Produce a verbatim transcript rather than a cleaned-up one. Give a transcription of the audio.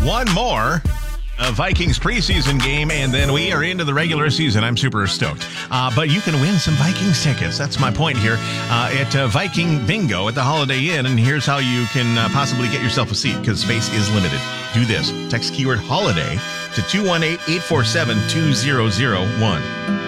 one more uh, Vikings preseason game, and then we are into the regular season. I'm super stoked. Uh, but you can win some Vikings tickets. That's my point here uh, at uh, Viking Bingo at the Holiday Inn. And here's how you can uh, possibly get yourself a seat, because space is limited. Do this. Text keyword HOLIDAY to two one eight, eight four seven, two zero zero one.